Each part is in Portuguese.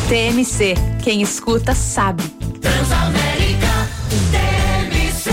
TMC, quem escuta sabe. Transamérica, TMC.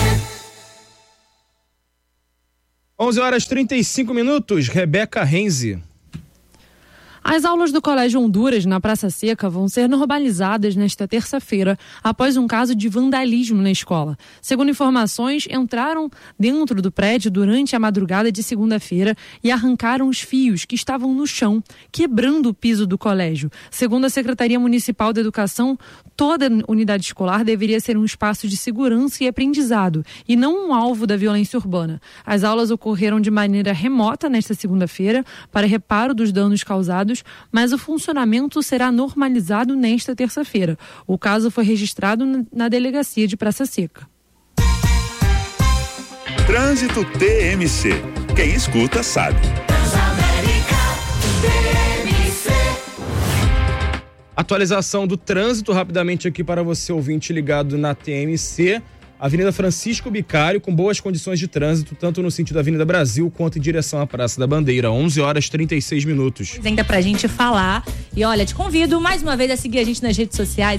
11h35, Rebeca Renzi. As aulas do Colégio Honduras na Praça Seca vão ser normalizadas nesta terça-feira, após um caso de vandalismo na escola. Segundo informações, entraram dentro do prédio durante a madrugada de segunda-feira e arrancaram os fios que estavam no chão, quebrando o piso do colégio. Segundo a Secretaria Municipal de Educação, toda unidade escolar deveria ser um espaço de segurança e aprendizado, e não um alvo da violência urbana. As aulas ocorreram de maneira remota nesta segunda-feira, para reparo dos danos causados, mas o funcionamento será normalizado nesta terça-feira. O caso foi registrado na delegacia de Praça Seca. Trânsito TMC. Quem escuta sabe. Atualização do trânsito rapidamente aqui para você, ouvinte ligado na TMC. Avenida Francisco Bicário, com boas condições de trânsito, tanto no sentido da Avenida Brasil quanto em direção à Praça da Bandeira, 11h36. Ainda pra gente falar. E olha, te convido mais uma vez a seguir a gente nas redes sociais,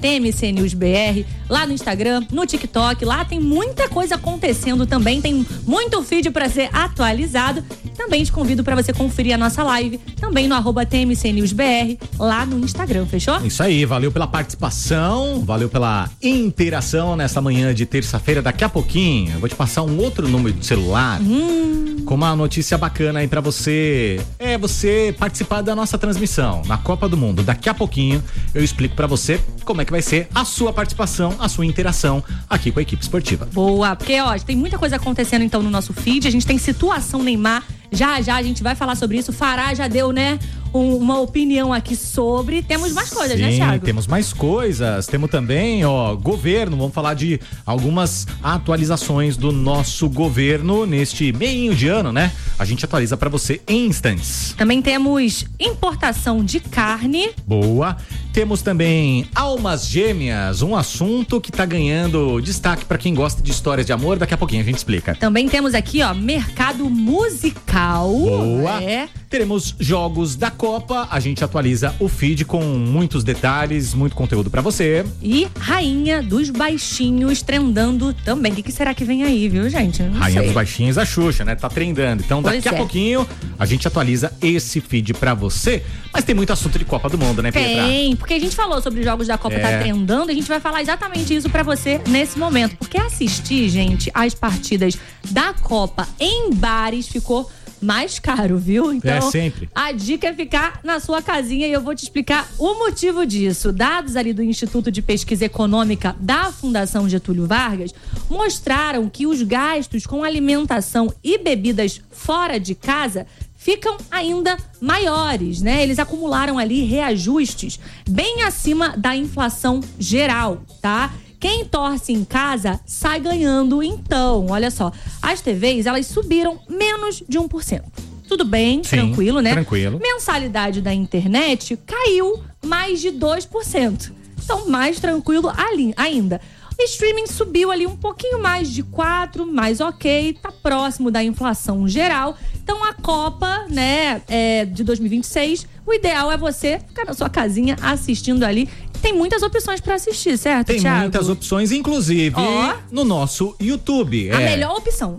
@TMCNewsBR, lá no Instagram, no TikTok. Lá tem muita coisa acontecendo também, tem muito feed pra ser atualizado. Também te convido pra você conferir a nossa live, também no @TMCNewsBR, lá no Instagram, fechou? Isso aí, valeu pela participação, valeu pela interação nesta manhã de terça-feira. Daqui a pouquinho eu vou te passar um outro número de celular com uma notícia bacana aí pra você. Você participar da nossa transmissão na Copa do Mundo. Daqui a pouquinho eu explico pra você como é que vai ser a sua participação, a sua interação aqui com a equipe esportiva. Boa, porque ó, tem muita coisa acontecendo então no nosso feed. A gente tem situação Neymar, já a gente vai falar sobre isso. Fará já deu, né, uma opinião aqui sobre. Temos mais coisas, Sim, né, Thiago? Temos mais coisas. Temos também, governo. Vamos falar de algumas atualizações do nosso governo neste meio de ano, né? A gente atualiza pra você em instantes. Também temos importação de carne. Boa. Temos também almas gêmeas, um assunto que tá ganhando destaque pra quem gosta de histórias de amor. Daqui a pouquinho a gente explica. Também temos aqui, mercado musical. Boa. Teremos jogos da Copa, a gente atualiza o feed com muitos detalhes, muito conteúdo pra você. E Rainha dos Baixinhos trendando também. O que será que vem aí, viu, gente? Não Rainha sei. dos Baixinhos, a Xuxa, né? Tá trendando. Então daqui a pouquinho a gente atualiza esse feed pra você. Mas tem muito assunto de Copa do Mundo, né, Pietra? Tem, porque a gente falou sobre os jogos da Copa tá trendando, e a gente vai falar exatamente isso pra você nesse momento. Porque assistir, gente, as partidas da Copa em bares ficou mais caro, viu? Então, sempre. A dica é ficar na sua casinha e eu vou te explicar o motivo disso. Dados ali do Instituto de Pesquisa Econômica da Fundação Getúlio Vargas mostraram que os gastos com alimentação e bebidas fora de casa ficam ainda maiores, né? Eles acumularam ali reajustes bem acima da inflação geral, tá? Quem torce em casa sai ganhando. Então, olha só, as TVs, elas subiram menos de 1%. Tudo bem, sim, tranquilo, né? Tranquilo. Mensalidade da internet caiu mais de 2%. Então, mais tranquilo ali, ainda. O streaming subiu ali um pouquinho mais de 4%, mas ok, tá próximo da inflação geral. Então, a Copa, né, de 2026, o ideal é você ficar na sua casinha assistindo ali. Tem muitas opções pra assistir, certo, Tem Thiago? muitas opções, inclusive no nosso YouTube. A melhor opção.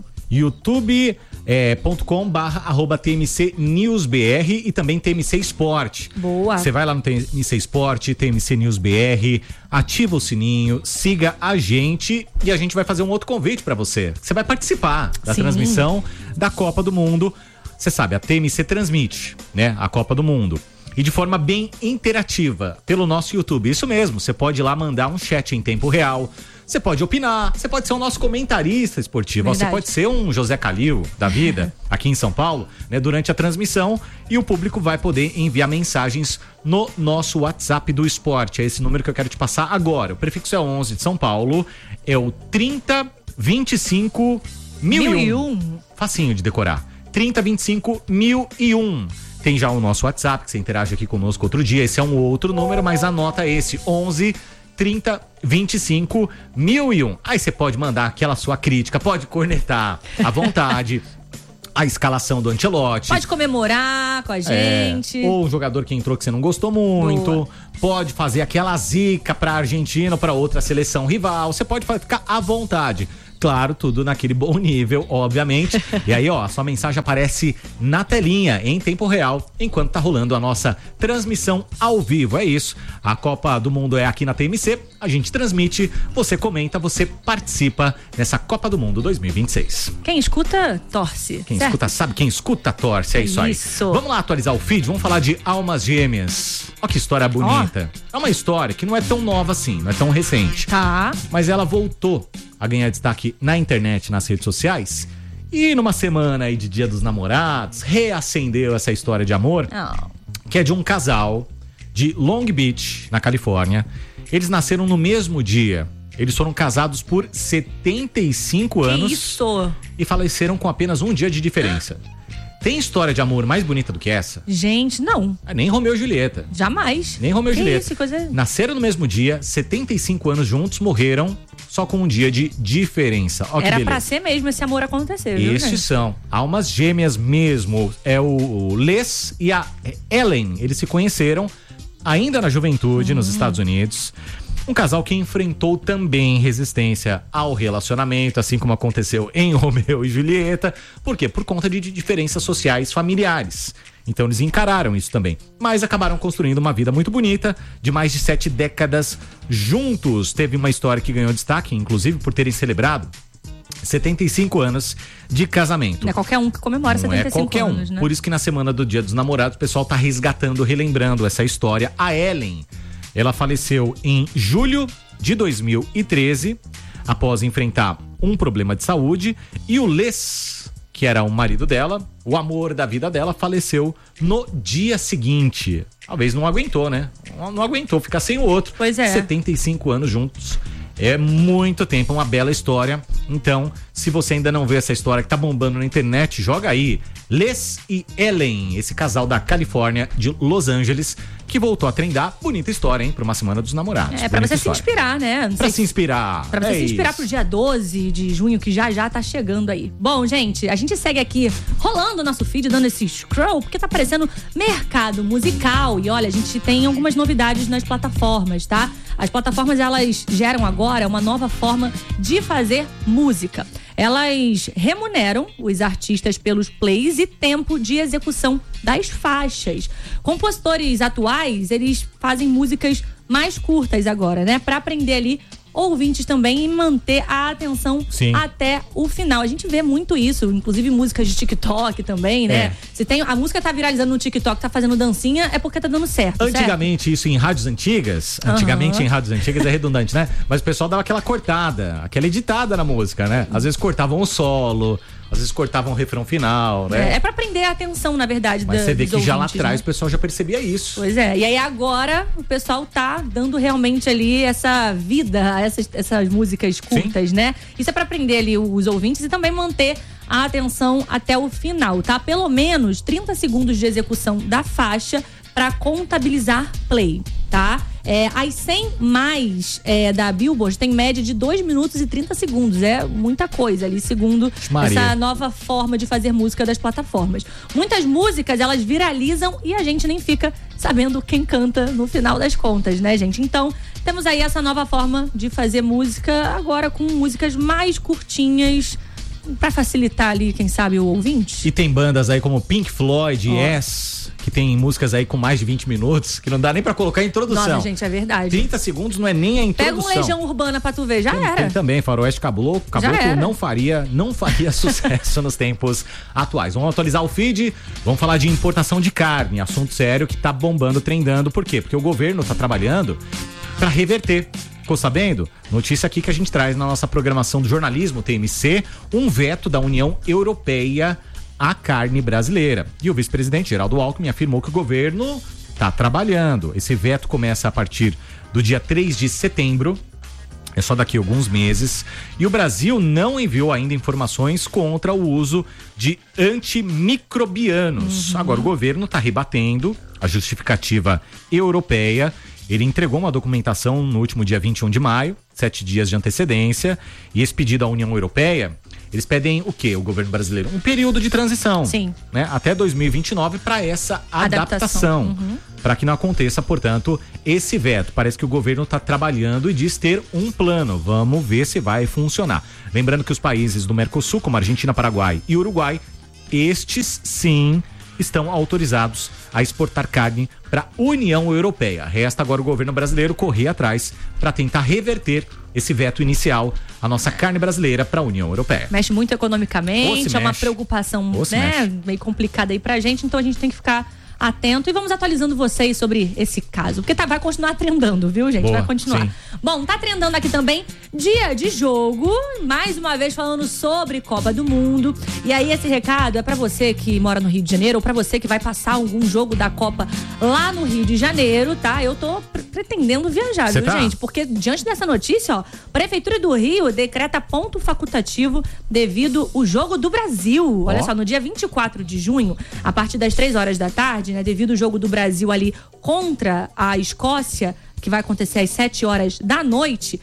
youtube.com/TMC News BR e também TMC Esporte. Boa. Você vai lá no TMC Esporte, TMC News BR, ativa o sininho, siga a gente e a gente vai fazer um outro convite pra você. Você vai participar da transmissão da Copa do Mundo. Você sabe, a TMC transmite, né, a Copa do Mundo. E de forma bem interativa pelo nosso YouTube. Isso mesmo, você pode ir lá mandar um chat em tempo real. Você pode opinar, você pode ser o nosso comentarista esportivo, você pode ser um José Calil da vida, aqui em São Paulo, né, durante a transmissão, e o público vai poder enviar mensagens no nosso WhatsApp do esporte. É esse número que eu quero te passar agora. O prefixo é 11 de São Paulo, é o 3025 1001. Facinho de decorar. 3025 1001. Tem já o nosso WhatsApp, que você interage aqui conosco outro dia. Esse é um outro número, mas anota esse, 11 30 25 1001. Aí você pode mandar aquela sua crítica, pode cornetar à vontade. a escalação do Ancelotti. Pode comemorar com a gente. Ou um jogador que entrou que você não gostou muito. Boa. Pode fazer aquela zica pra Argentina ou pra outra seleção rival. Você pode ficar à vontade. Claro, tudo naquele bom nível, obviamente. E aí, ó, a sua mensagem aparece na telinha, em tempo real, enquanto tá rolando a nossa transmissão ao vivo. É isso. A Copa do Mundo é aqui na TMC. A gente transmite, você comenta, você participa nessa Copa do Mundo 2026. Quem escuta, torce. Quem certo? escuta sabe, quem escuta torce, é isso aí. Isso. Vamos lá atualizar o feed, vamos falar de Almas Gêmeas. Olha que história bonita. É uma história que não é tão nova assim, não é tão recente. Tá. Mas ela voltou a ganhar destaque na internet, nas redes sociais. E numa semana aí de Dia dos Namorados, reacendeu essa história de amor, que é de um casal de Long Beach, na Califórnia. Eles nasceram no mesmo dia. Eles foram casados por 75 anos. Isso. E faleceram com apenas um dia de diferença. Tem história de amor mais bonita do que essa? Gente, não. Nem Romeu e Julieta. Jamais. Nem Romeu e Que Julieta. isso, coisa... Nasceram no mesmo dia, 75 anos juntos, morreram só com um dia de diferença. Ó, que Era beleza. pra ser mesmo esse amor acontecer, viu, Estes gente? são almas gêmeas mesmo. É o Les e a Ellen. Eles se conheceram ainda na juventude, nos Estados Unidos. Um casal que enfrentou também resistência ao relacionamento, assim como aconteceu em Romeu e Julieta. Por quê? Por conta de diferenças sociais familiares. Então eles encararam isso também. Mas acabaram construindo uma vida muito bonita, de mais de 7 décadas juntos. Teve uma história que ganhou destaque, inclusive por terem celebrado 75 anos de casamento. Não é qualquer um que comemora Não 75 é qualquer anos, um. né? Por isso que na semana do Dia dos Namorados o pessoal tá resgatando, relembrando essa história. A Ellen, ela faleceu em julho de 2013, após enfrentar um problema de saúde. E o Les, que era o marido dela, o amor da vida dela, faleceu no dia seguinte. Talvez não aguentou, né? Não aguentou ficar sem o outro. Pois é. 75 anos juntos. É muito tempo, uma bela história. Então, se você ainda não vê essa história que tá bombando na internet, joga aí. Les e Ellen, esse casal da Califórnia, de Los Angeles, que voltou a trendar. Bonita história, hein? Pra uma semana dos namorados. É, pra Bonita você se história. inspirar, né? Não Pra sei se inspirar. Pra você É se inspirar isso. pro dia 12 de junho, que já tá chegando aí. Bom, gente, a gente segue aqui rolando o nosso feed, dando esse scroll, porque tá aparecendo mercado musical. E olha, a gente tem algumas novidades nas plataformas, tá? As plataformas, elas geram agora uma nova forma de fazer música. Elas remuneram os artistas pelos plays e tempo de execução das faixas. Compositores atuais, eles fazem músicas mais curtas agora, né? Pra aprender ali ouvintes também e manter a atenção Sim. até o final. A gente vê muito isso, inclusive músicas de TikTok também, né? É. Se tem a música tá viralizando no TikTok, tá fazendo dancinha, é porque tá dando certo. Antigamente, isso em rádios antigas, em rádios antigas é redundante, né? Mas o pessoal dava aquela cortada, aquela editada na música, né? Às vezes cortavam o solo, às vezes cortavam o refrão final, né? É pra prender a atenção, na verdade, Mas você vê dos que já lá ouvintes, atrás né? o pessoal já percebia isso. Pois é, e aí agora o pessoal tá dando realmente ali essa vida a essas músicas curtas, né? Isso é pra prender ali os ouvintes e também manter a atenção até o final, tá? Pelo menos 30 segundos de execução da faixa pra contabilizar play, tá? As 100 mais da Billboard tem média de 2 minutos e 30 segundos. É muita coisa ali, segundo Maria. essa nova forma de fazer música das plataformas. Muitas músicas, elas viralizam e a gente nem fica sabendo quem canta no final das contas, né, gente? Então, temos aí essa nova forma de fazer música, agora com músicas mais curtinhas, pra facilitar ali, quem sabe, o ouvinte. E tem bandas aí como Pink Floyd, Yes, que tem músicas aí com mais de 20 minutos, que não dá nem pra colocar a introdução. Nossa, gente, é verdade. 30 segundos não é nem a Pega introdução. um Legião Urbana pra tu ver, já era. Tem também, Faroeste Caboclo era. não faria sucesso nos tempos atuais. Vamos atualizar o feed, vamos falar de importação de carne, assunto sério que tá bombando, trendando. Por quê? Porque o governo tá trabalhando pra reverter. Ficou sabendo? Notícia aqui que a gente traz na nossa programação do jornalismo TMC, um veto da União Europeia à carne brasileira. E o vice-presidente Geraldo Alckmin afirmou que o governo está trabalhando. Esse veto começa a partir do dia 3 de setembro, é só daqui a alguns meses, e o Brasil não enviou ainda informações contra o uso de antimicrobianos. Agora o governo está rebatendo a justificativa europeia. Ele entregou uma documentação no último dia 21 de maio, 7 dias de antecedência, e esse pedido à União Europeia, Eles pedem o quê? O governo brasileiro? Um período de transição. Sim. Né? Até 2029 para essa adaptação. Para que não aconteça, portanto, esse veto. Parece que o governo está trabalhando e diz ter um plano. Vamos ver se vai funcionar. Lembrando que os países do Mercosul, como Argentina, Paraguai e Uruguai, estes sim estão autorizados a exportar carne para a União Europeia. Resta agora o governo brasileiro correr atrás para tentar reverter esse veto inicial, a nossa carne brasileira para a União Europeia. Mexe muito economicamente, é uma preocupação, né, meio complicada aí pra gente, então a gente tem que ficar atento e vamos atualizando vocês sobre esse caso, porque vai continuar trendando, viu, gente? Boa, vai continuar. sim. Bom, tá trendando aqui também dia de jogo, mais uma vez falando sobre Copa do Mundo. E aí esse recado é pra você que mora no Rio de Janeiro ou pra você que vai passar algum jogo da Copa lá no Rio de Janeiro, tá? Eu tô pretendendo viajar, viu, gente? Porque diante dessa notícia, ó, Prefeitura do Rio decreta ponto facultativo devido ao Jogo do Brasil. Olha só, no dia 24 de junho, a partir das 3 horas da tarde, né, devido ao Jogo do Brasil ali contra a Escócia, que vai acontecer às 7 horas da noite,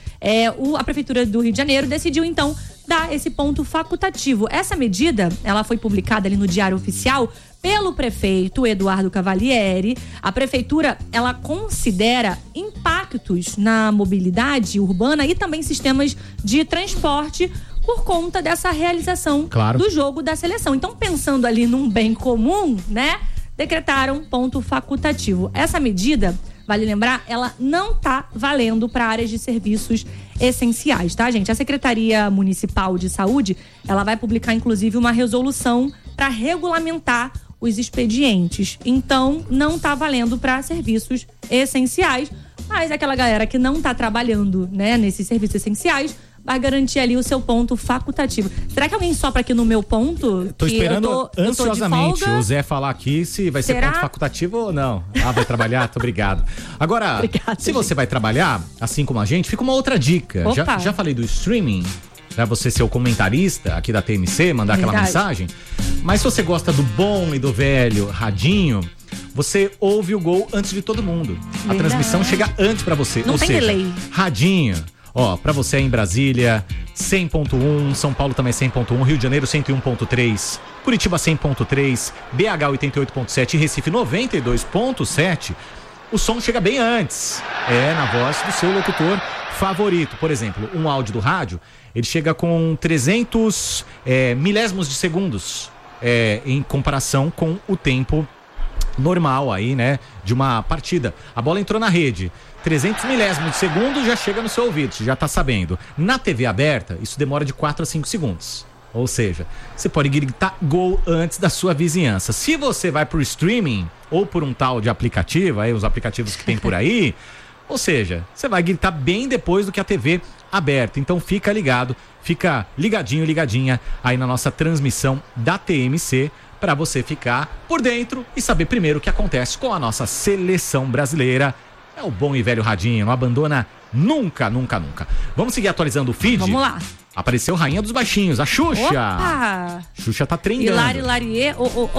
a Prefeitura do Rio de Janeiro decidiu, então, dar esse ponto facultativo. Essa medida, ela foi publicada ali no Diário Oficial pelo prefeito Eduardo Cavalieri. A prefeitura, ela considera impactos na mobilidade urbana e também sistemas de transporte por conta dessa realização do jogo da seleção. Então, pensando ali num bem comum, né, decretaram ponto facultativo. Essa medida, vale lembrar, ela não tá valendo para áreas de serviços essenciais, tá, gente? A Secretaria Municipal de Saúde, ela vai publicar, inclusive, uma resolução para regulamentar os expedientes. Então, não tá valendo para serviços essenciais, mas aquela galera que não tá trabalhando, né, nesses serviços essenciais, vai garantir ali o seu ponto facultativo. Será que alguém sopra aqui no meu ponto? Tô esperando ansiosamente o Zé falar aqui se vai ser ponto facultativo ou não. Vai trabalhar? Muito obrigado. Agora, se você vai trabalhar, assim como a gente, fica uma outra dica. Já falei do streaming, pra você ser o comentarista aqui da TMC, mandar aquela mensagem. Mas se você gosta do bom e do velho radinho, você ouve o gol antes de todo mundo. A transmissão chega antes pra você. Não tem delay. Radinho. Ó, pra você em Brasília, 100.1, São Paulo também 100.1, Rio de Janeiro 101.3, Curitiba 100.3, BH 88.7 e Recife 92.7, o som chega bem antes, na voz do seu locutor favorito. Por exemplo, um áudio do rádio, ele chega com 300 milésimos de segundos em comparação com o tempo normal aí, né, de uma partida. A bola entrou na rede, 300 milésimos de segundo já chega no seu ouvido, você já tá sabendo. Na TV aberta, isso demora de 4 a 5 segundos. Ou seja, você pode gritar gol antes da sua vizinhança. Se você vai pro streaming ou por um tal de aplicativo, aí os aplicativos que tem por aí, ou seja, você vai gritar bem depois do que a TV aberta. Então fica ligado, fica ligadinho, ligadinha aí na nossa transmissão da TMC, para você ficar por dentro e saber primeiro o que acontece com a nossa seleção brasileira. É o bom e velho radinho, não abandona nunca, nunca, nunca. Vamos seguir atualizando o feed? Vamos lá. Apareceu Rainha dos Baixinhos, a Xuxa. Opa! Xuxa tá trendando. Hilari,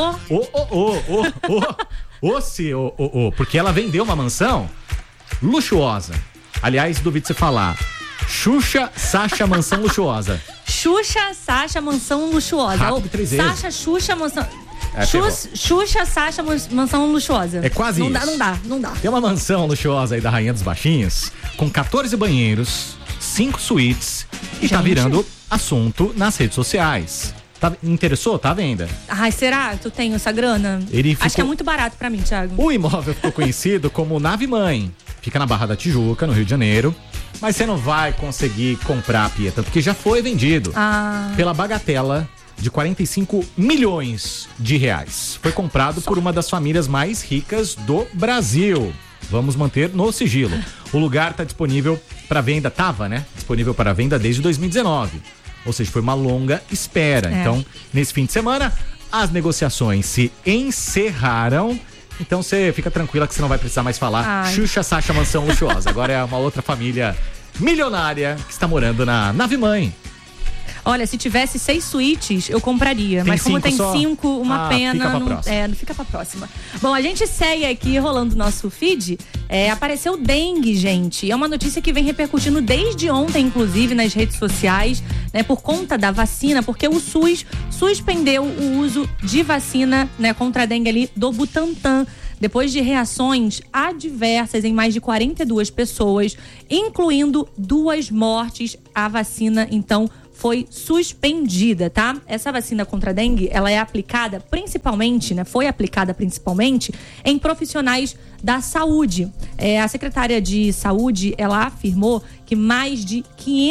porque ela vendeu uma mansão luxuosa. Aliás, duvido você falar. Xuxa, Sasha, mansão luxuosa. Xuxa, Sasha, mansão luxuosa. Rápido, 3 vezes. Sasha, Xuxa, mansão... Xuxa, Sasha, mansão luxuosa. É quase isso. Não dá. Tem uma mansão luxuosa aí da Rainha dos Baixinhos, com 14 banheiros, 5 suítes, e tá virando assunto nas redes sociais. Interessou? Tá à venda. Ai, será? Tu tem essa grana? Acho que é muito barato pra mim, Thiago. O imóvel ficou conhecido como Nave Mãe. Fica na Barra da Tijuca, no Rio de Janeiro. Mas você não vai conseguir comprar, Pieta, porque já foi vendido pela bagatela de 45 milhões de reais. Foi comprado por uma das famílias mais ricas do Brasil. Vamos manter no sigilo. O lugar está disponível para venda, disponível para venda desde 2019. Ou seja, foi uma longa espera. Então, nesse fim de semana, as negociações se encerraram. Então você fica tranquila que você não vai precisar mais falar Xuxa, Sasha, mansão luxuosa. Agora é uma outra família milionária que está morando na Nave Mãe. Olha, se tivesse 6 suítes, eu compraria. Mas como tem 5, uma pena. Não fica pra próxima. Bom, a gente segue aqui rolando o nosso feed. Apareceu dengue, gente. É uma notícia que vem repercutindo desde ontem, inclusive, nas redes sociais, né? Por conta da vacina, porque o SUS suspendeu o uso de vacina, né, contra a dengue ali do Butantan. Depois de reações adversas em mais de 42 pessoas, incluindo 2 mortes, a vacina, então, foi suspendida, tá? Essa vacina contra a dengue, ela é aplicada principalmente, né? Foi aplicada principalmente em profissionais da saúde. A secretária de saúde, ela afirmou que mais de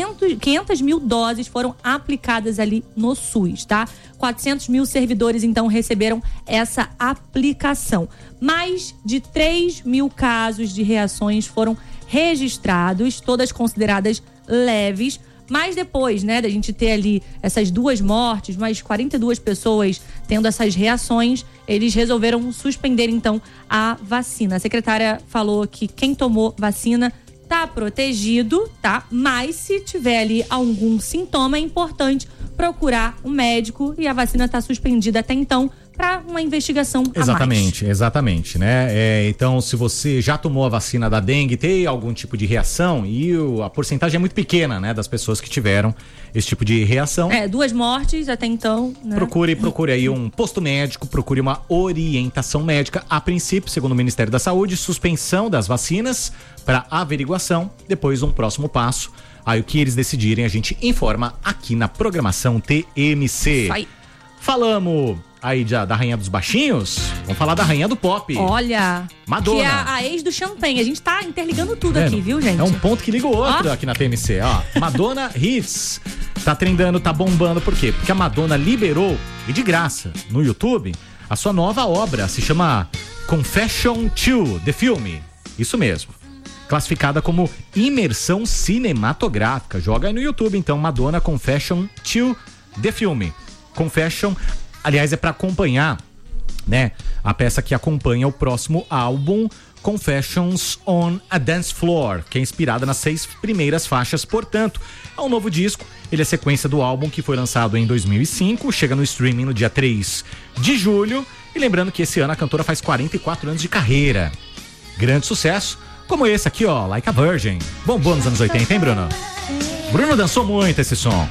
500 mil doses foram aplicadas ali no SUS, tá? 400 mil servidores, então, receberam essa aplicação. Mais de 3 mil casos de reações foram registrados, todas consideradas leves. Mas depois, né, da gente ter ali essas 2 mortes, mais 42 pessoas tendo essas reações, eles resolveram suspender, então, a vacina. A secretária falou que quem tomou vacina tá protegido, tá? Mas se tiver ali algum sintoma, é importante procurar um médico, e a vacina tá suspendida até então para uma investigação a mais. Exatamente, né? Então, se você já tomou a vacina da dengue, tem algum tipo de reação, e a porcentagem é muito pequena, né, das pessoas que tiveram esse tipo de reação. 2 mortes até então, né? Procure aí um posto médico, procure uma orientação médica. A princípio, segundo o Ministério da Saúde, suspensão das vacinas para averiguação, depois um próximo passo. Aí o que eles decidirem, a gente informa aqui na programação TMC. Isso aí. Falamos aí da rainha dos baixinhos, vamos falar da rainha do pop. Olha, Madonna. Que é a ex do Champanhe. A gente tá interligando tudo aqui, viu, gente? É um ponto que liga o outro aqui na TMC, ó. Madonna Hits. Tá trendando, tá bombando, por quê? Porque a Madonna liberou, e de graça, no YouTube, a sua nova obra, se chama Confession 2, The Filme. Isso mesmo. Classificada como imersão cinematográfica. Joga aí no YouTube, então, Madonna Confession 2, The Filme. Confession, aliás, é para acompanhar, né, a peça que acompanha o próximo álbum, Confessions on a Dance Floor, que é inspirada nas 6 primeiras faixas. Portanto, é um novo disco. Ele é sequência do álbum que foi lançado em 2005, chega no streaming no dia 3 de julho. E lembrando que esse ano a cantora faz 44 anos de carreira. Grande sucesso, como esse aqui, ó, Like a Virgin. Bombou nos anos 80, hein, Bruno? Bruno dançou muito esse som.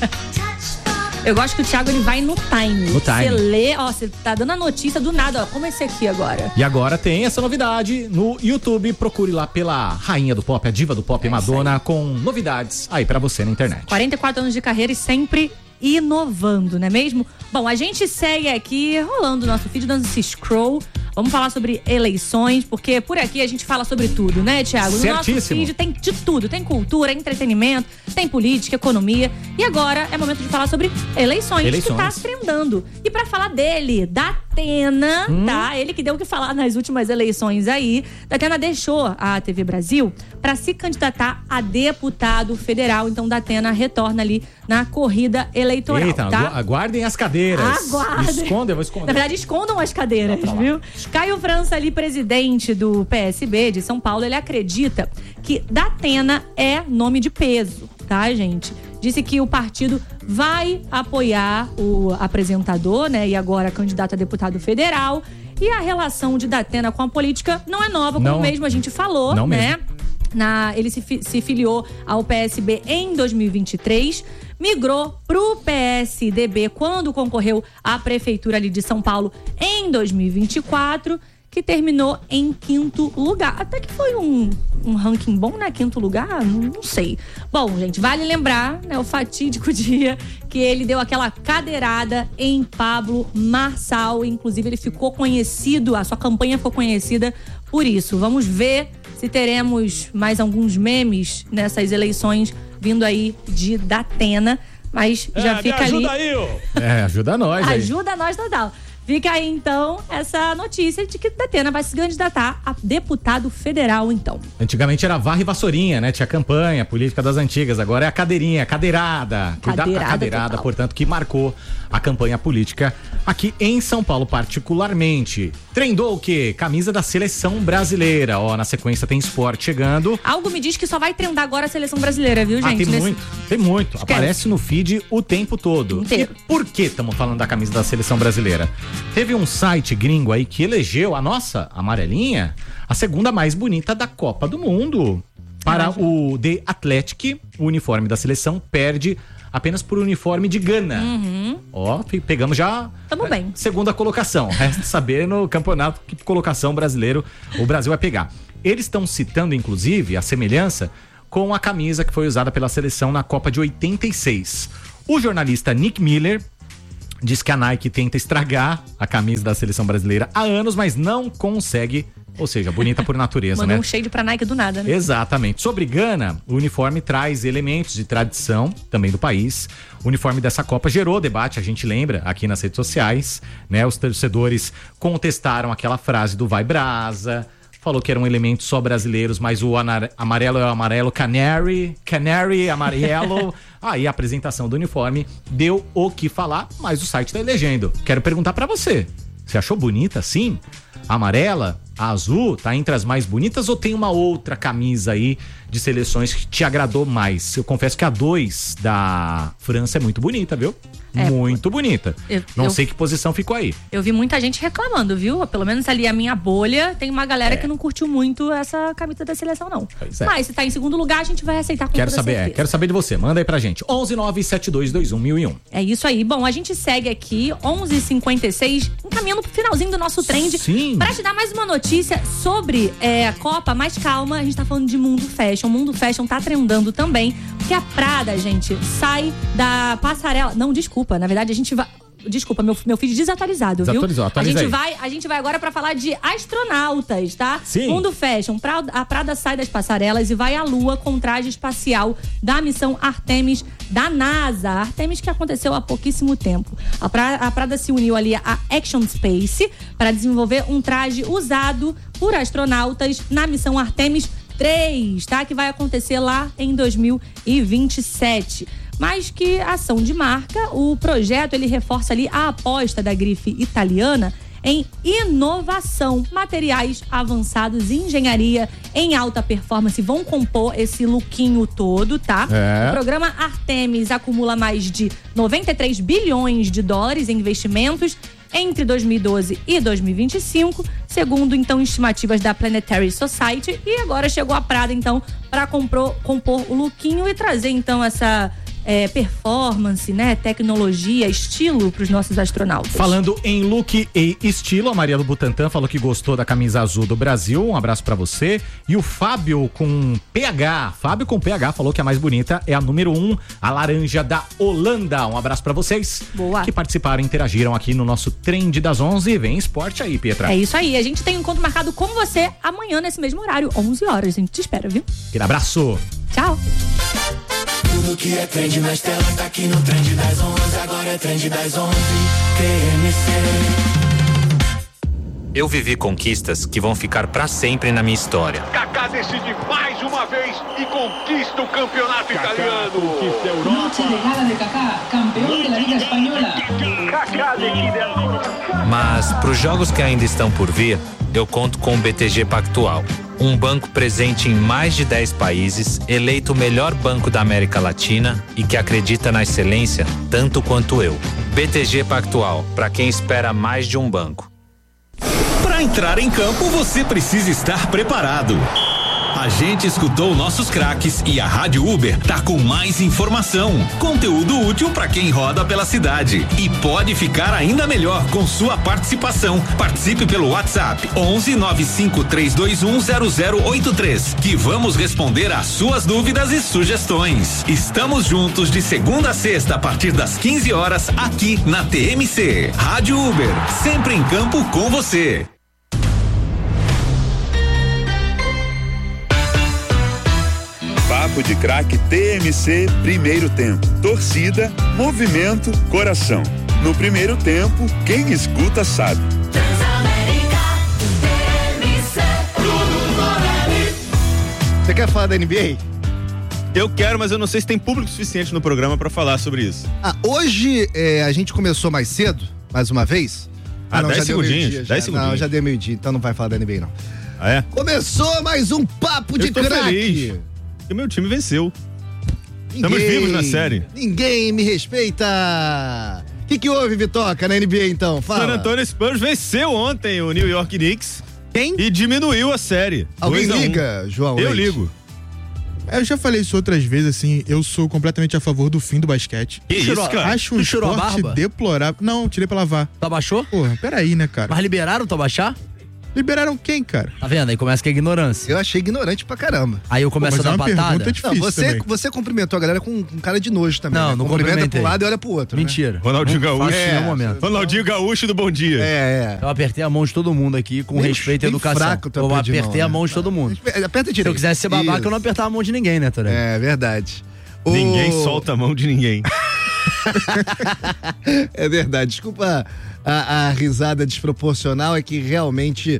Eu gosto que o Thiago, ele vai no time. Você lê, você tá dando a notícia do nada, como esse aqui agora. E agora tem essa novidade no YouTube. Procure lá pela rainha do pop, a diva do pop, Madonna, com novidades aí pra você na internet. 44 anos de carreira e sempre inovando, não é mesmo? Bom, a gente segue aqui rolando o nosso feed, dando esse scroll. Vamos falar sobre eleições, porque por aqui a gente fala sobre tudo, né, Thiago? No nosso feed tem de tudo, tem cultura, entretenimento, tem política, economia. E agora é momento de falar sobre eleições. Que tá trendando. E pra falar dele, Datena, tá? Ele que deu o que falar nas últimas eleições aí. Datena deixou a TV Brasil pra se candidatar a deputado federal. Então, Datena retorna ali na corrida eleitoral. Eita, tá? Aguardem as cadeiras. Aguardem. Eu vou esconder. Na verdade, escondam as cadeiras, viu? Caio França, ali, presidente do PSB de São Paulo, ele acredita que Datena é nome de peso, tá, gente? Disse que o partido vai apoiar o apresentador, né, e agora candidato a deputado federal. E a relação de Datena com a política não é nova, como mesmo a gente falou, não né? Mesmo. Ele se filiou ao PSB em 2023, migrou pro PSDB quando concorreu à prefeitura ali de São Paulo em 2024, que terminou em 5º lugar. Até que foi um ranking bom, né? 5º lugar? Não sei. Bom, gente, vale lembrar, né, o fatídico dia que ele deu aquela cadeirada em Pablo Marçal. Inclusive, ele ficou conhecido, a sua campanha ficou conhecida por isso. Vamos ver se teremos mais alguns memes nessas eleições vindo aí de Datena. Mas já fica ali. Ajuda aí, ajuda nós. Ajuda nós total. Fica aí, então, essa notícia de que Datena vai se candidatar a deputado federal, então. Antigamente era varra e vassourinha, né? Tinha campanha política das antigas, agora é a cadeirinha, cadeirada. Cuidado com a cadeirada, total. Portanto, que marcou a campanha política aqui em São Paulo, particularmente. Trendou o quê? Camisa da seleção brasileira. Ó, na sequência tem esporte chegando. Algo me diz que só vai trendar agora a seleção brasileira, viu, gente? Tem muito. Aparece no feed o tempo todo. Inteiro. E por que estamos falando da camisa da seleção brasileira? Teve um site gringo aí que elegeu a nossa amarelinha a segunda mais bonita da Copa do Mundo. Para o The Athletic, o uniforme da seleção perde apenas por uniforme de Gana. Ó, pegamos já. Tamo bem. Segunda colocação. Resta saber no campeonato que colocação brasileiro o Brasil vai pegar. Eles estão citando, inclusive, a semelhança com a camisa que foi usada pela seleção na Copa de 86. O jornalista Nick Miller diz que a Nike tenta estragar a camisa da seleção brasileira há anos, mas não consegue. Ou seja, bonita por natureza, Mandou né? um shade pra Nike do nada, né? Exatamente. Sobre Gana, o uniforme traz elementos de tradição também do país. O uniforme dessa Copa gerou debate, a gente lembra, aqui nas redes sociais, né? Os torcedores contestaram aquela frase do Vai Brasa, falou que eram elementos só brasileiros, mas o amarelo é o amarelo canary amarelo. Aí a apresentação do uniforme deu o que falar, mas o site tá elegendo. Quero perguntar pra você, você achou bonita assim? A amarela, a azul, tá entre as mais bonitas ou tem uma outra camisa aí de seleções que te agradou mais? Eu confesso que a 2 da França é muito bonita, viu? Muito bonita. Não sei que posição ficou aí. Eu vi muita gente reclamando, viu? Pelo menos ali a minha bolha, tem uma galera que não curtiu muito essa camisa da seleção, não. Mas se tá em segundo lugar, a gente vai aceitar com Quero saber de você. Manda aí pra gente. 11972211001. É isso aí. Bom, a gente segue aqui, 11h56, encaminhando pro finalzinho do nosso trend. Sim. Pra te dar mais uma notícia sobre a Copa, mas calma, a gente tá falando de Mundo Fashion. O Mundo Fashion tá trendando também, porque a Prada, gente, sai da passarela. Não, desculpa, na verdade a gente vai... Desculpa, meu feed desatualizado, viu? A gente vai agora pra falar de astronautas, tá? Sim. Mundo Fashion, a Prada sai das passarelas e vai à Lua com traje espacial da missão Artemis da NASA. Artemis que aconteceu há pouquíssimo tempo. A Prada se uniu ali à Action Space para desenvolver um traje usado por astronautas na missão Artemis 3, tá? Que vai acontecer lá em 2027. Mais que ação de marca, o projeto ele reforça ali a aposta da grife italiana em inovação, materiais avançados e engenharia em alta performance vão compor esse lookinho todo, tá? O programa Artemis acumula mais de 93 bilhões de dólares em investimentos entre 2012 e 2025, segundo então estimativas da Planetary Society, e agora chegou a Prada então para compor o lookinho e trazer então essa performance, né, tecnologia, estilo para os nossos astronautas. Falando em look e estilo, a Maria do Butantã falou que gostou da camisa azul do Brasil, um abraço pra você. E o Fábio com PH falou que a mais bonita é a número 1, a laranja da Holanda. Um abraço pra vocês. Boa. Que participaram, interagiram aqui no nosso Trend das 11. Vem esporte aí, Pietra. É isso aí, a gente tem um encontro marcado com você amanhã nesse mesmo horário, 11 horas. A gente te espera, viu? Aquele abraço. Tchau. Tudo que é trend nas telas tá aqui no Trend das 11. Agora é Trend das 11. TMC. Eu vivi conquistas que vão ficar pra sempre na minha história. Kaká decide mais uma vez e conquista o campeonato italiano. Conquista a Europa. Noche de gala de Kaká, campeão da Liga Espanhola. Kaká decide. Mas pros jogos que ainda estão por vir, eu conto com o BTG Pactual. Um banco presente em mais de 10 países, eleito o melhor banco da América Latina e que acredita na excelência tanto quanto eu. BTG Pactual, para quem espera mais de um banco. Para entrar em campo, você precisa estar preparado. A gente escutou nossos craques e a Rádio Uber tá com mais informação, conteúdo útil para quem roda pela cidade e pode ficar ainda melhor com sua participação. Participe pelo WhatsApp 119532100083 que vamos responder às suas dúvidas e sugestões. Estamos juntos de segunda a sexta a partir das 15 horas aqui na TMC. Rádio Uber, sempre em campo com você. Papo de Craque TMC, primeiro tempo. Torcida, movimento, coração. No primeiro tempo, quem escuta sabe. Você quer falar da NBA? Eu quero, mas eu não sei se tem público suficiente no programa pra falar sobre isso. Hoje a gente começou mais cedo, mais uma vez. Não, 10 já deu segundinhos. meio-dia. 10 segundinhos. Não, já deu meio-dia, então não vai falar da NBA, não. Ah, é? Começou mais um papo de craque. Feliz, porque meu time venceu. Estamos vivos na série. Ninguém me respeita. O que houve, Vitoca, na NBA, então? Fala. San Antonio Spurs venceu ontem o New York Knicks. Quem? E diminuiu a série. Alguém liga, João? Eu ligo. Eu já falei isso outras vezes, assim, eu sou completamente a favor do fim do basquete. Que isso, cara? Acho um esporte deplorável. Não, tirei pra lavar. Tu abaixou? Porra, peraí, né, cara? Mas liberaram tu abaixar? Liberaram quem, cara? Tá vendo? Aí começa com a ignorância. Eu achei ignorante pra caramba. Aí eu começo a dar patada. Você cumprimentou a galera com cara de nojo também. Não, né? não Cumprimenta pro lado e olha pro outro. Mentira. Né? Ronaldinho Gaúcho. Momento. Ronaldinho Gaúcho do Bom Dia. Eu apertei a mão de todo mundo aqui com respeito e educação. Fraco, eu apertei a mão de todo mundo. Aperta direito. Se eu quisesse ser babaca, eu não apertava a mão de ninguém, né, Toré? É verdade. Ninguém solta a mão de ninguém. É verdade. Desculpa a risada desproporcional, é que realmente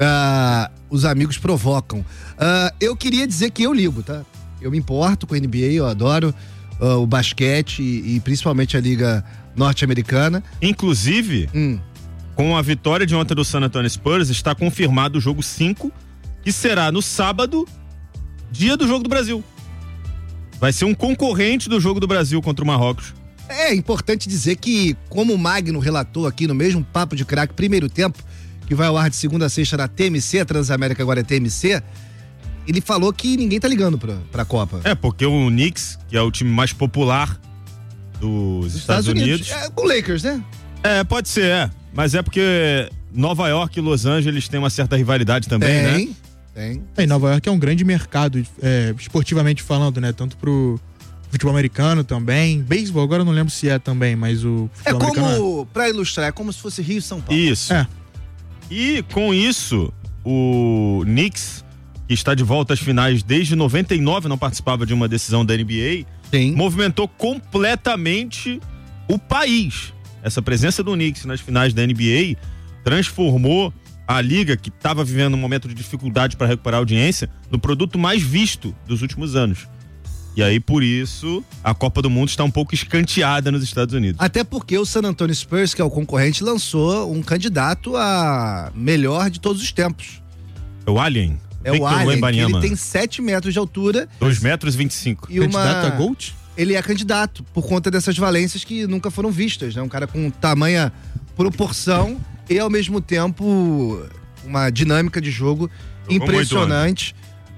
os amigos provocam. Eu queria dizer que eu ligo, tá? Eu me importo com a NBA, eu adoro o basquete e principalmente a Liga Norte-Americana. Inclusive, com a vitória de ontem do San Antonio Spurs, está confirmado o jogo 5, que será no sábado, dia do Jogo do Brasil. Vai ser um concorrente do Jogo do Brasil contra o Marrocos. É importante dizer que, como o Magno relatou aqui no mesmo Papo de Craque, primeiro tempo, que vai ao ar de segunda a sexta na TMC, a Transamérica agora é TMC, ele falou que ninguém tá ligando pra Copa. É, porque o Knicks, que é o time mais popular dos Estados Unidos. É o Lakers, né? É, pode ser, mas é porque Nova York e Los Angeles têm uma certa rivalidade também, né? Tem. E Nova York é um grande mercado, esportivamente falando, né? Tanto pro futebol americano também. Beisebol, agora eu não lembro se é também, mas o futebol americano pra ilustrar, é como se fosse Rio e São Paulo. Isso. É. E com isso, o Knicks, que está de volta às finais desde 99, não participava de uma decisão da NBA, movimentou completamente o país. Essa presença do Knicks nas finais da NBA transformou a liga, que estava vivendo um momento de dificuldade para recuperar a audiência, no produto mais visto dos últimos anos. E aí, por isso, a Copa do Mundo está um pouco escanteada nos Estados Unidos. Até porque o San Antonio Spurs, que é o concorrente, lançou um candidato a melhor de todos os tempos. É o Alien? É o Alien, que ele tem 7 metros de altura. 2,25 metros. Candidato a GOAT? Ele é candidato, por conta dessas valências que nunca foram vistas, né? Um cara com tamanha proporção e, ao mesmo tempo, uma dinâmica de jogo impressionante.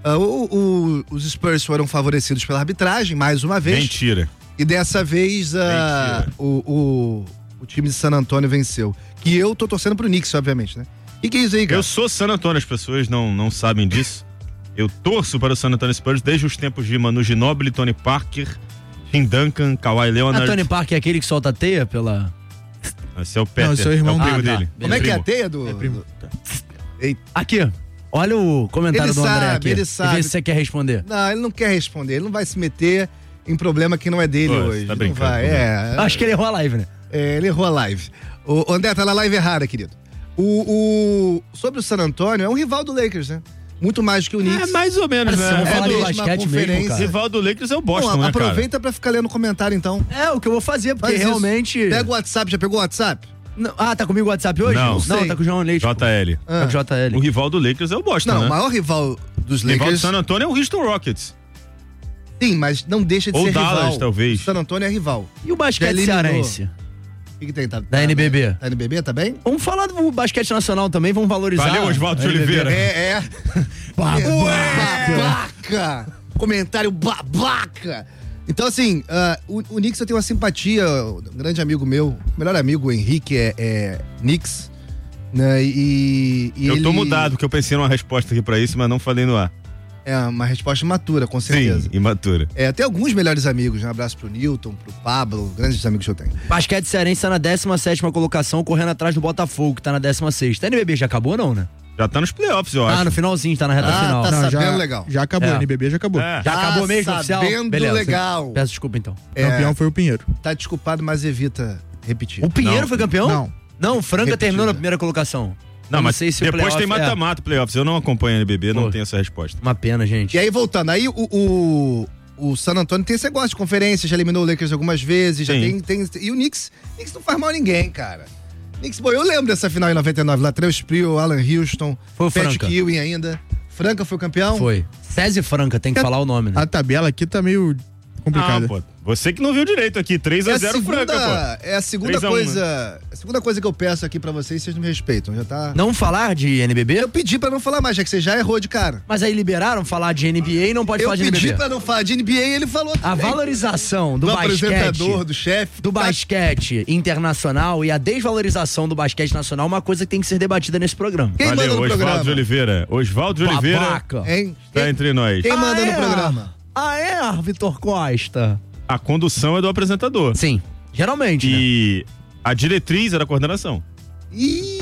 Os Spurs foram favorecidos pela arbitragem, mais uma vez. Mentira. E dessa vez o time de San Antonio venceu. Que eu tô torcendo pro Knicks, obviamente, né? E que é isso aí, cara? Eu sou San Antonio, as pessoas não sabem disso. Eu torço para o San Antonio Spurs desde os tempos de Manu Ginóbili, Tony Parker, Tim Duncan, Kawhi Leonard. Tony Parker é aquele que solta a teia pela... Esse é o Peter. Não, esse é o irmão dele. Como é que é a teia do... Aqui, olha o comentário Ele do André sabe, aqui. ele sabe. E vê se você quer responder. Não, ele não quer responder. Ele não vai se meter em problema que não é dele hoje. Tá não brincando. vai. Acho que ele errou a live, né? Ele errou a live. O André, tá na live errada, querido. Sobre o San Antonio, é um rival do Lakers, né? Muito mais do que o Knicks. É mais ou menos, né? Vamos falar de mesma basquete mesmo, cara. O rival do Lakers é o Boston, né, aproveita pra ficar lendo o comentário, então. É, o que eu vou fazer, porque realmente... Pega o WhatsApp, já pegou o WhatsApp? Não, tá comigo o WhatsApp hoje? Não, tá com o João Leite. JL. Tá com o JL. O rival do Lakers é o Boston, Não, né? o maior rival dos O rival do Lakers... San Antonio é o Houston Rockets. Sim, mas não deixa de Ou ser Dallas, rival. talvez. O San Antonio é rival. E o basquete cearense? O que tem? Da NBB. Da NBB, tá bem? Vamos falar do basquete nacional também, vamos valorizar. Valeu, Oswaldo de Oliveira. Babaca! Comentário babaca! Então, assim, o Knicks eu tenho uma simpatia, um grande amigo meu, o melhor amigo, o Henrique, é Knicks, né? Eu tô mudado, porque eu pensei numa resposta aqui pra isso, mas não falei no ar. É uma resposta imatura, com certeza. Sim, imatura. Tem alguns melhores amigos, né? Um abraço pro Newton, pro Pablo, grandes amigos que eu tenho. Basquete cearense tá na 17ª colocação, correndo atrás do Botafogo, que tá na 16ª. A NBB já acabou, não, né? Já tá nos playoffs, eu acho. No finalzinho, tá na reta final. Tá Não, sabendo legal. Já acabou, a NBB já acabou. Já acabou mesmo, oficial? Sabendo Beleza. legal. Peço desculpa, então. Campeão foi o Pinheiro. Tá desculpado, mas evita repetir. O Pinheiro foi campeão? Não, o Franca Repetida. terminou na primeira colocação. Não, Eu mas sei se o depois playoff tem mata-mata, playoffs. Eu não acompanho a NBB, não tenho essa resposta. Uma pena, gente. E aí, voltando, aí o San Antonio tem esse negócio de conferência, já eliminou o Lakers algumas vezes, já tem. E o Knicks não faz mal a ninguém, cara. Knicks, eu lembro dessa final em 99, Latrell Sprewell, Alan Houston, Foi o Pat Franca. Ewing ainda. Franca foi o campeão? Foi. César Franca, tem que falar o nome, né? A tabela aqui tá meio complicada. Não, pô. Você que não viu direito aqui. 3-0 Franca, pô. É a segunda 3-1, coisa. A segunda coisa que eu peço aqui pra vocês me respeitam. Já tá. Não falar de NBB? Eu pedi pra não falar mais, já que você já errou de cara. Mas aí liberaram falar de NBA e não pode falar de NBB. Eu pedi pra não falar de NBA e ele falou A também. valorização do basquete, apresentador, do chefe. do basquete internacional e a desvalorização do basquete nacional é uma coisa que tem que ser debatida nesse programa. Quem manda no Osvaldo programa? de Oliveira. Osvaldo de Oliveira Babaca. Hein? tá entre nós. Quem manda no programa? Vitor Costa. A condução é do apresentador. Sim, geralmente, né? E a diretriz é da coordenação. Ih,